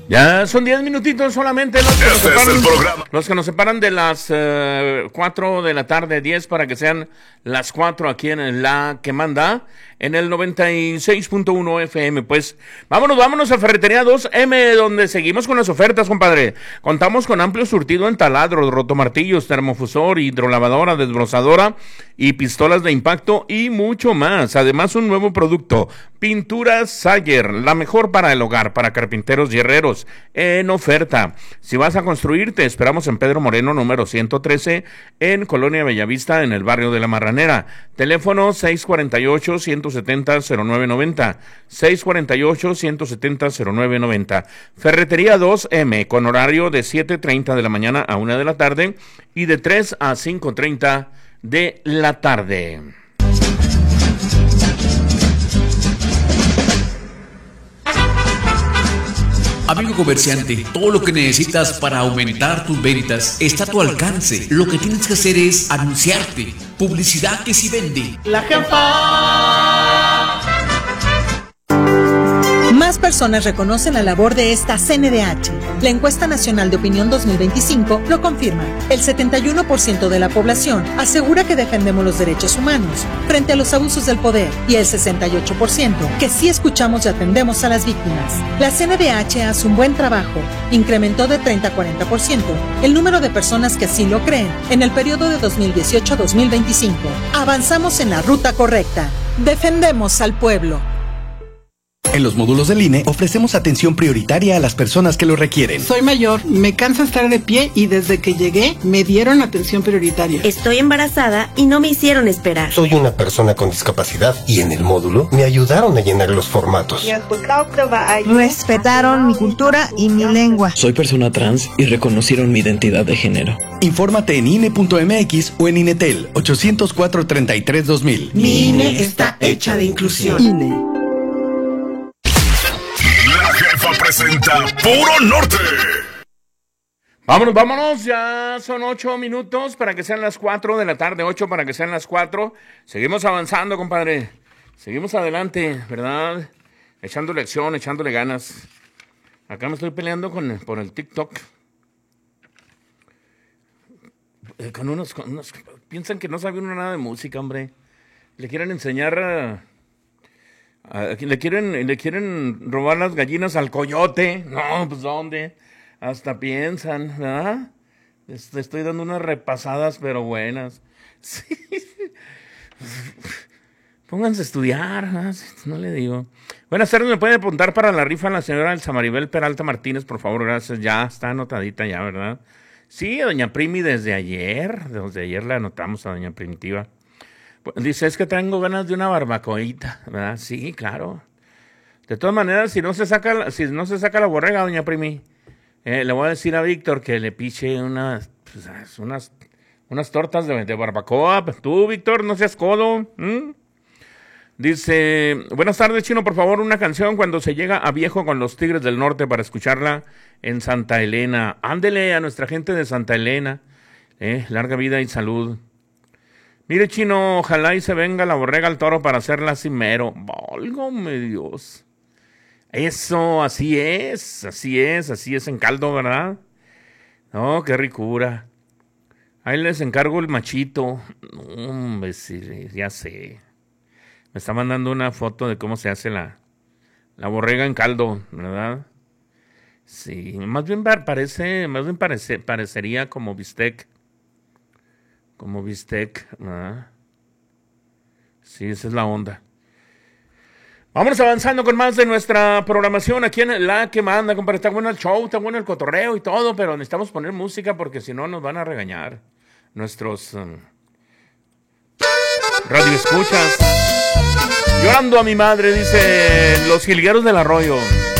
Ya son 10 minutitos solamente los que nos separan de las 4 de la tarde, 10 para que sean las 4 aquí en La Que Manda, en el 96.1 FM. Pues vámonos a Ferretería 2M, donde seguimos con las ofertas, compadre. Contamos con amplio surtido en taladros, rotomartillos, termofusor, hidrolavadora, desbrozadora y pistolas de impacto y mucho más. Además, un nuevo producto, pinturas Sayer, la mejor para el hogar, para carpinteros y herreros, en oferta. Si vas a construir, te esperamos en Pedro Moreno, número 113, en Colonia Bellavista, en el barrio de La Marranera. Teléfono 648-170-0990, 648-170-0990. Ferretería 2M, con horario de 7:30 de la mañana a 1 de la tarde y de 3 a 5:30 de la tarde. Amigo comerciante, todo lo que necesitas para aumentar tus ventas está a tu alcance. Lo que tienes que hacer es anunciarte. Publicidad que sí vende. La jefa. Más personas reconocen la labor de esta CNDH. La encuesta nacional de opinión 2025 lo confirma. El 71% de la población asegura que defendemos los derechos humanos frente a los abusos del poder y el 68% que sí escuchamos y atendemos a las víctimas. La CNDH hace un buen trabajo. Incrementó de 30 a 40% el número de personas que así lo creen en el periodo de 2018 a 2025. Avanzamos en la ruta correcta. Defendemos al pueblo. En los módulos del INE ofrecemos atención prioritaria a las personas que lo requieren. Soy mayor, me cansa estar de pie y desde que llegué me dieron atención prioritaria. Estoy embarazada y no me hicieron esperar. Soy una persona con discapacidad y en el módulo me ayudaron a llenar los formatos. Respetaron mi cultura y mi lengua. Soy persona trans y reconocieron mi identidad de género. Infórmate en INE.mx o en INETEL 804-33-2000. Mi INE está hecha de inclusión. INE. Presenta Puro Norte. Vámonos, ya son 8 minutos para que sean las 4 de la tarde, 8 para que sean las 4. Seguimos avanzando, compadre. Seguimos adelante, ¿verdad? Echándole acción, echándole ganas. Acá me estoy peleando por el TikTok. Con unos piensan que no sabe uno nada de música, hombre. Le quieren enseñar le quieren robar las gallinas al coyote. No, pues ¿dónde? Hasta piensan, ¿verdad? Le estoy dando unas repasadas, pero buenas. Sí. Pónganse a estudiar, no le digo. Buenas tardes, ¿me puede apuntar para la rifa la señora Elsa Maribel Peralta Martínez, por favor? Gracias, ya está anotadita ya, ¿verdad? Sí, a doña Primi desde ayer la anotamos a doña Primitiva. Dice, es que tengo ganas de una barbacoita, ¿verdad? Sí, claro. De todas maneras, si no se saca la borrega, doña Primi, le voy a decir a Víctor que le piche unas tortas de barbacoa. Tú, Víctor, no seas codo. Dice, buenas tardes, Chino, por favor, una canción cuando se llega a Viejo con los Tigres del Norte para escucharla en Santa Elena. Ándele a nuestra gente de Santa Elena. Larga vida y salud. Mire, Chino, ojalá y se venga la borrega al toro para hacerla cimero. Válgame Dios. Eso, así es en caldo, ¿verdad? No, qué ricura. Ahí les encargo el machito. Hombre, sí, ya sé. Me está mandando una foto de cómo se hace la borrega en caldo, ¿verdad? Sí, más bien parecería como bistec. Como bistec, ¿verdad? Sí, esa es la onda. Vamos avanzando con más de nuestra programación aquí en La Que Manda, compadre. Está bueno el show, está bueno el cotorreo y todo, pero necesitamos poner música porque si no nos van a regañar nuestros radioescuchas. Llorando a mi madre, dice Los Jilgueros del Arroyo.